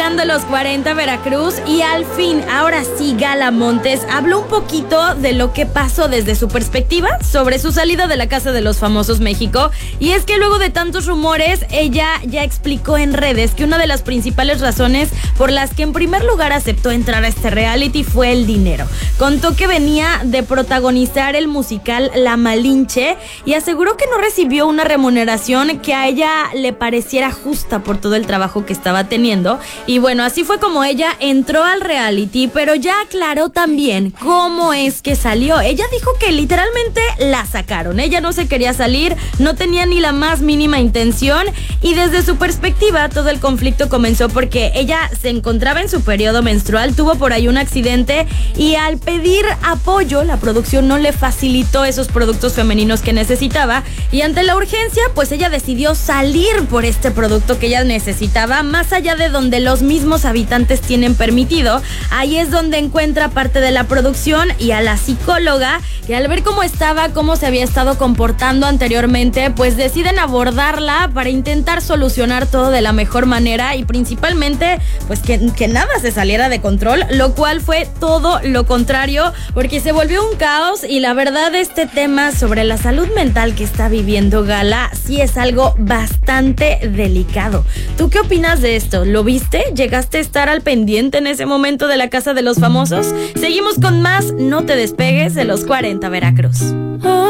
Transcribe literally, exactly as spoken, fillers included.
escuchando Los cuarenta Veracruz y al fin, ahora sí, Gala Montes habló un poquito de lo que pasó desde su perspectiva sobre su salida de la Casa de los Famosos México. Y es que luego de tantos rumores, ella ya explicó en redes que una de las principales razones por las que en primer lugar aceptó entrar a este reality fue el dinero. Contó que venía de protagonizar el musical La Malinche y aseguró que no recibió una remuneración que a ella le pareciera justa por todo el trabajo que estaba teniendo. Y bueno, así fue como ella entró al reality, pero ya aclaró también cómo es que salió. Ella dijo que literalmente la sacaron. Ella no se quería salir, no tenía ni la más mínima intención y desde su perspectiva todo el conflicto comenzó porque ella se encontraba en su periodo menstrual, tuvo por ahí un accidente y al pedir apoyo la producción no le facilitó esos productos femeninos que necesitaba y ante la urgencia pues ella decidió salir por este producto que ella necesitaba más allá de donde los mismos habitantes tienen permitido. Ahí es donde encuentra parte de la producción y a la psicóloga que al ver cómo estaba, cómo se había estado comportando anteriormente, pues deciden abordarla para intentar solucionar todo de la mejor manera y principalmente pues que, que nada se saliera de control, lo cual fue todo lo contrario porque se volvió un caos y la verdad este tema sobre la salud mental que está viviendo Gala sí es algo bastante delicado. ¿Tú qué opinas de esto? ¿Lo viste? ¿Llegaste a estar al pendiente en ese momento de la Casa de los Famosos? Seguimos con más, no te despegues de Los cuarenta Veracruz.